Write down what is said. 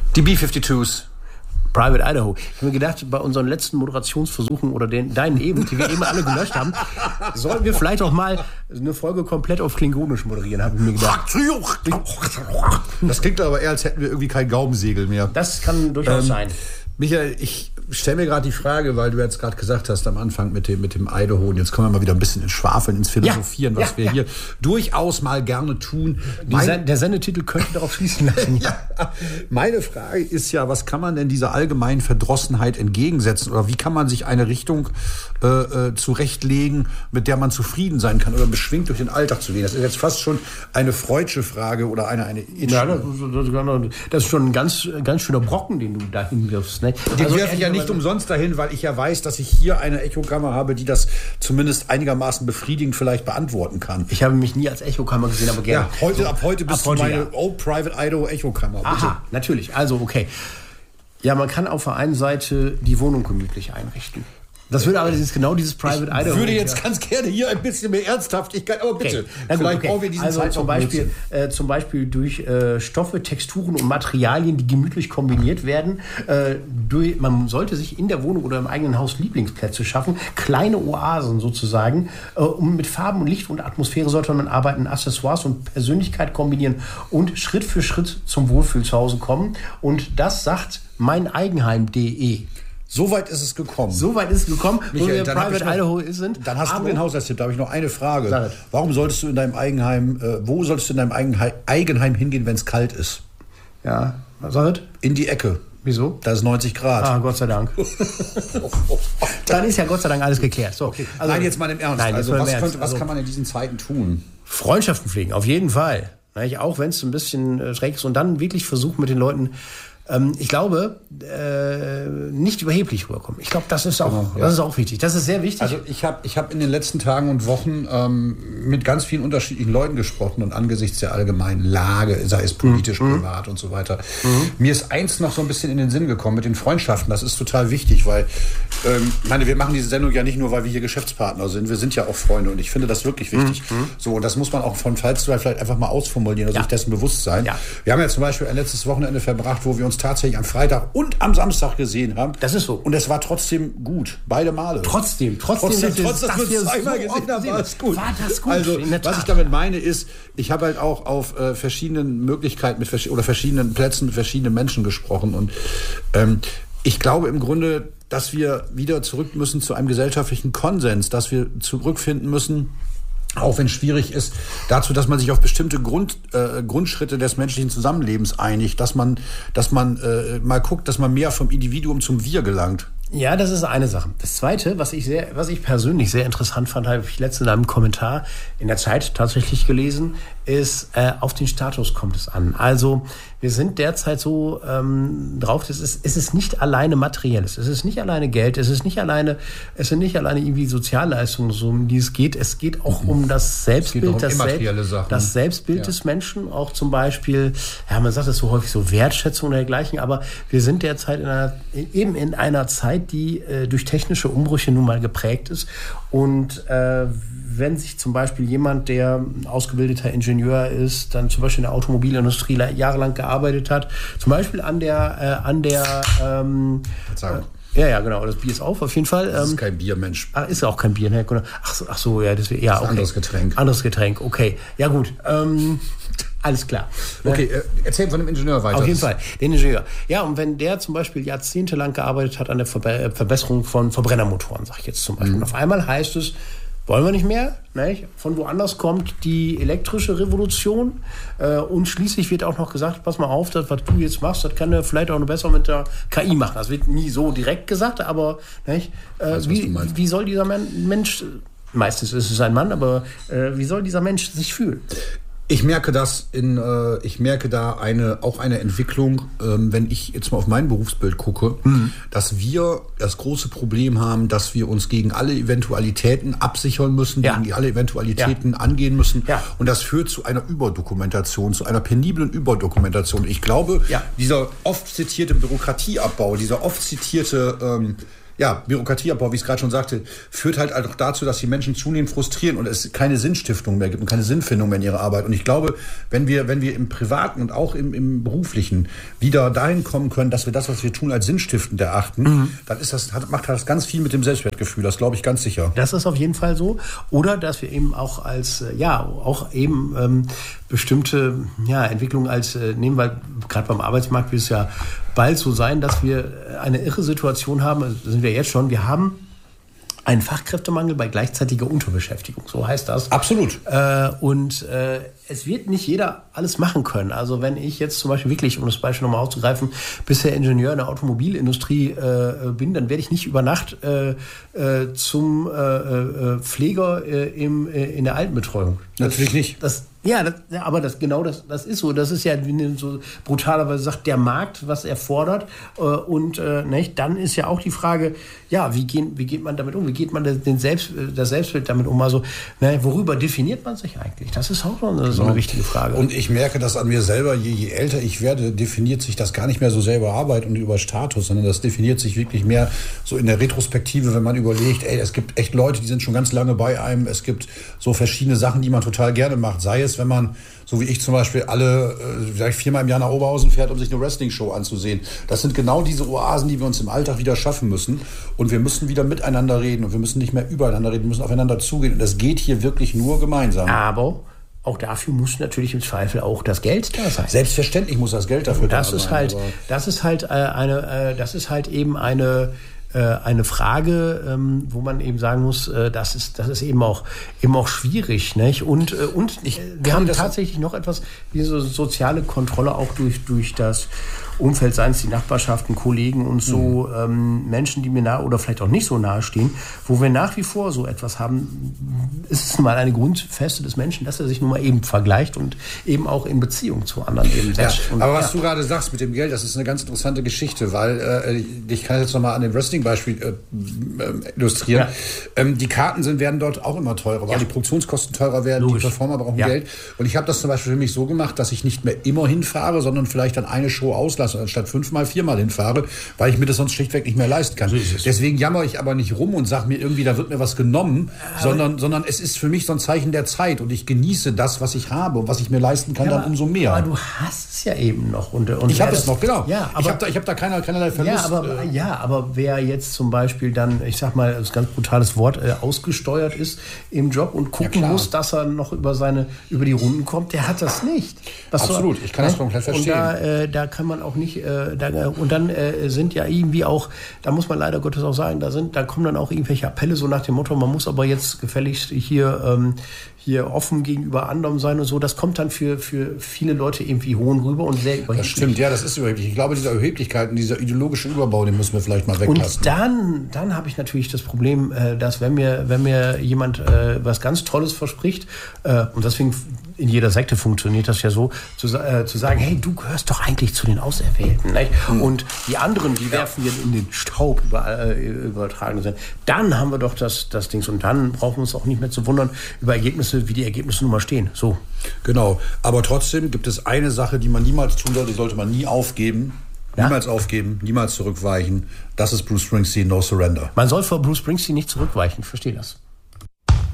Die B-52s. Private Idaho. Ich habe mir gedacht, bei unseren letzten Moderationsversuchen oder deinen eben, die wir eben alle gelöscht haben, sollten wir vielleicht auch mal eine Folge komplett auf Klingonisch moderieren, habe ich mir gedacht. Das klingt aber eher, als hätten wir irgendwie kein Gaumensegel mehr. Das kann durchaus sein. Michael, ich stelle mir gerade die Frage, weil du jetzt gerade gesagt hast am Anfang mit dem Idaho, und jetzt kommen wir mal wieder ein bisschen ins Schwafeln, ins Philosophieren, was wir hier durchaus mal gerne tun. Der Sendetitel könnte darauf schließen lassen. Meine Frage ist ja, was kann man denn dieser allgemeinen Verdrossenheit entgegensetzen? Oder wie kann man sich eine Richtung zurechtlegen, mit der man zufrieden sein kann oder beschwingt durch den Alltag zu gehen? Das ist jetzt fast schon eine freudsche Frage oder eine Ja, das ist schon ein ganz schöner Brocken, den du dahin wirfst. Ne? Den werfe ich ja nicht umsonst dahin, weil ich ja weiß, dass ich hier eine Echokammer habe, die das zumindest einigermaßen befriedigend vielleicht beantworten kann. Ich habe mich nie als Echokammer gesehen, aber gerne. Ja, ab heute bist du meine Old Private Idaho Echokammer. Aha, natürlich. Also, okay. Ja, man kann auf der einen Seite die Wohnung gemütlich einrichten. Das würde aber genau dieses Private Idaho. Ich würde jetzt ganz gerne hier ein bisschen mehr Ernsthaftigkeit, aber bitte. Okay. Vielleicht brauchen wir diesen zum Beispiel durch Stoffe, Texturen und Materialien, die gemütlich kombiniert werden. Man sollte sich in der Wohnung oder im eigenen Haus Lieblingsplätze schaffen, kleine Oasen sozusagen. Mit Farben und Licht und Atmosphäre sollte man arbeiten, Accessoires und Persönlichkeit kombinieren und Schritt für Schritt zum Wohlfühl zu Hause kommen. Und das sagt meineigenheim.de. Soweit ist es gekommen. Michael, wo wir Private Idaho sind. Dann hast du den Haushaltstipp. Da habe ich noch eine Frage. Warum solltest du in deinem Eigenheim, wo solltest du in deinem Eigenheim hingehen, wenn es kalt ist? Ja, sag es. In die Ecke. Wieso? Da ist 90 Grad. Ah, Gott sei Dank. Dann ist ja Gott sei Dank alles geklärt. So, okay. Also, nein, jetzt mal im Ernst. Was kann man in diesen Zeiten tun? Freundschaften pflegen, auf jeden Fall. Auch wenn es ein bisschen schräg ist. Und dann wirklich versuchen mit den Leuten, ich glaube, nicht überheblich rüberkommen. Ich glaube, das ist auch wichtig. Das ist sehr wichtig. Also ich hab in den letzten Tagen und Wochen mit ganz vielen unterschiedlichen Leuten gesprochen und angesichts der allgemeinen Lage, sei es politisch, privat und so weiter. Mir ist eins noch so ein bisschen in den Sinn gekommen mit den Freundschaften. Das ist total wichtig, weil wir machen diese Sendung ja nicht nur, weil wir hier Geschäftspartner sind. Wir sind ja auch Freunde und ich finde das wirklich wichtig. So, und das muss man auch von Fall zu Fall vielleicht einfach mal ausformulieren oder sich dessen bewusst sein. Ja. Wir haben ja zum Beispiel ein letztes Wochenende verbracht, wo wir uns tatsächlich am Freitag und am Samstag gesehen haben. Das ist so. Und es war trotzdem gut. Beide Male. Trotzdem, dass wir uns zweimal gesehen haben, war es gut. Also, was ich damit meine, ist, ich habe halt auch auf verschiedenen Möglichkeiten oder verschiedenen Plätzen mit verschiedenen Menschen gesprochen. Und ich glaube im Grunde, dass wir wieder zurück müssen zu einem gesellschaftlichen Konsens, dass wir zurückfinden müssen, auch wenn es schwierig ist, dazu, dass man sich auf bestimmte Grundschritte des menschlichen Zusammenlebens einigt, dass man mal guckt, dass man mehr vom Individuum zum Wir gelangt. Ja, das ist eine Sache. Das Zweite, was ich persönlich sehr interessant fand, habe ich letztens in einem Kommentar in der Zeit tatsächlich gelesen, ist, auf den Status kommt es an. Also wir sind derzeit so drauf, es ist nicht alleine Materielles, es ist nicht alleine Geld, es sind nicht alleine irgendwie Sozialleistungen, so um die es geht. Es geht auch um das Selbstbild, das Selbstbild des Menschen, auch zum Beispiel, man sagt es so häufig, so Wertschätzung oder dergleichen, aber wir sind derzeit in einer Zeit, die durch technische Umbrüche nun mal geprägt ist. Und wenn sich zum Beispiel jemand, der ein ausgebildeter Ingenieur ist, dann zum Beispiel in der Automobilindustrie jahrelang gearbeitet hat, zum Beispiel an der Ja, genau, das Bier ist auf jeden Fall. Das ist kein Bier, Mensch. Ist ja auch kein Bier, ne? Ach so, ja, deswegen, ja, okay. Anderes Getränk, okay. Ja, gut. Alles klar. Okay, erzähl von dem Ingenieur weiter. Auf jeden Fall, den Ingenieur. Ja, und wenn der zum Beispiel jahrzehntelang gearbeitet hat an der Verbesserung von Verbrennermotoren, sag ich jetzt zum Beispiel. Und auf einmal heißt es, wollen wir nicht mehr? Nicht? Von woanders kommt die elektrische Revolution. Und schließlich wird auch noch gesagt, pass mal auf, das, was du jetzt machst, das kann er vielleicht auch noch besser mit der KI machen. Das wird nie so direkt gesagt, aber nicht? Wie soll dieser Mensch, meistens ist es ein Mann, aber wie soll dieser Mensch sich fühlen? Ich merke da auch eine Entwicklung, wenn ich jetzt mal auf mein Berufsbild gucke, dass wir das große Problem haben, dass wir uns gegen alle Eventualitäten absichern müssen, gegen alle Eventualitäten angehen müssen. Ja. Und das führt zu einer Überdokumentation, zu einer peniblen Überdokumentation. Ich glaube, dieser oft zitierte Bürokratieabbau, dieser oft zitierte Bürokratieabbau, wie ich es gerade schon sagte, führt halt auch dazu, dass die Menschen zunehmend frustrieren und es keine Sinnstiftung mehr gibt und keine Sinnfindung mehr in ihrer Arbeit. Und ich glaube, wenn wir im Privaten und auch im Beruflichen wieder dahin kommen können, dass wir das, was wir tun, als sinnstiftend erachten, dann macht das ganz viel mit dem Selbstwertgefühl. Das glaube ich ganz sicher. Das ist auf jeden Fall so. Oder dass wir eben auch bestimmte Entwicklungen nehmen, weil gerade beim Arbeitsmarkt wird es ja bald so sein, dass wir eine irre Situation haben, also sind wir jetzt schon, wir haben einen Fachkräftemangel bei gleichzeitiger Unterbeschäftigung, so heißt das. Absolut. Es wird nicht jeder alles machen können. Also wenn ich jetzt zum Beispiel wirklich, um das Beispiel nochmal aufzugreifen, bisher Ingenieur in der Automobilindustrie bin, dann werde ich nicht über Nacht zum Pfleger in der Altenbetreuung. Natürlich nicht. Das ist so. Das ist ja, wie so brutalerweise sagt, der Markt, was er fordert. Dann ist ja auch die Frage, wie geht man damit um? Wie geht man das Selbstbild damit um? Also, worüber definiert man sich eigentlich? Das ist auch noch so eine wichtige Frage. Und ich merke das an mir selber, je älter ich werde, definiert sich das gar nicht mehr so sehr über Arbeit und über Status, sondern das definiert sich wirklich mehr so in der Retrospektive, wenn man überlegt, es gibt echt Leute, die sind schon ganz lange bei einem. Es gibt so verschiedene Sachen, die man total gerne macht. Sei es, wenn man, so wie ich zum Beispiel, vielleicht 4-mal im Jahr nach Oberhausen fährt, um sich eine Wrestling-Show anzusehen. Das sind genau diese Oasen, die wir uns im Alltag wieder schaffen müssen. Und wir müssen wieder miteinander reden und wir müssen nicht mehr übereinander reden, wir müssen aufeinander zugehen. Und das geht hier wirklich nur gemeinsam. Aber auch dafür muss natürlich im Zweifel auch das Geld da sein. Selbstverständlich muss das Geld dafür da sein. Das ist halt eben eine Frage, wo man eben sagen muss, das ist eben auch schwierig, nicht? Und wir haben tatsächlich noch etwas wie so soziale Kontrolle auch durch das Umfeld, seien es die Nachbarschaften, Kollegen und so, Menschen, die mir nahe oder vielleicht auch nicht so nahe stehen, wo wir nach wie vor so etwas haben, ist es mal eine Grundfeste des Menschen, dass er sich nun mal eben vergleicht und eben auch in Beziehung zu anderen eben setzt. Ja, aber was du gerade sagst mit dem Geld, das ist eine ganz interessante Geschichte, weil ich kann jetzt nochmal an dem Wrestling-Beispiel illustrieren. Ja. Die Karten werden dort auch immer teurer, weil die Produktionskosten teurer werden, logisch. Die Performer brauchen Geld. Und ich habe das zum Beispiel für mich so gemacht, dass ich nicht mehr immer hinfahre, sondern vielleicht dann eine Show auslasse, anstatt 5-mal, 4-mal hinfahre, weil ich mir das sonst schlichtweg nicht mehr leisten kann. Deswegen jammere ich aber nicht rum und sage mir irgendwie, da wird mir was genommen, sondern es ist für mich so ein Zeichen der Zeit und ich genieße das, was ich habe und was ich mir leisten kann, dann umso mehr. Aber du hast es ja eben noch. Und ich habe es noch, genau. Ja, ich hab da keinerlei Verlust. Aber wer jetzt zum Beispiel dann, ich sag mal, das ganz brutales Wort, ausgesteuert ist im Job und gucken muss, dass er noch über die Runden kommt, der hat das nicht. Absolut, ich kann das komplett verstehen. Und da kann man auch nicht, und dann sind ja irgendwie auch, da muss man leider Gottes auch sagen, da kommen dann auch irgendwelche Appelle so nach dem Motto, man muss aber jetzt gefälligst hier offen gegenüber anderem sein und so. Das kommt dann für viele Leute irgendwie hohn rüber und sehr überheblich. Das stimmt, ja, das ist überheblich. Ich glaube, diese Überheblichkeit und dieser ideologische Überbau, den müssen wir vielleicht mal weglassen. Und dann habe ich natürlich das Problem, dass wenn mir jemand was ganz Tolles verspricht, und deswegen in jeder Sekte funktioniert das ja so, zu sagen, hey, du gehörst doch eigentlich zu den Auserwählten. Nicht? Und die anderen, die werfen jetzt in den Staub übertragen sind. Dann haben wir doch das Ding. Und dann brauchen wir uns auch nicht mehr zu wundern über Ergebnisse, wie die Ergebnisse nun mal stehen. So. Genau. Aber trotzdem gibt es eine Sache, die man niemals tun sollte, die sollte man nie aufgeben. Ja? Niemals aufgeben, niemals zurückweichen. Das ist Bruce Springsteen, No Surrender. Man soll vor Bruce Springsteen nicht zurückweichen. Ich verstehe das.